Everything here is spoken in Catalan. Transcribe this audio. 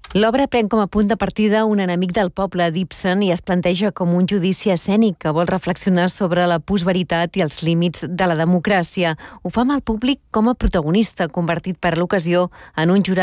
L'obra pren com a punt de partida un enemic del poble d'Ibsen i es planteja com un judici escènic que vol reflexionar sobre la postveritat i els límits de la democràcia. Ho fa amb el públic com a protagonista, convertit per l'ocasió en un jurat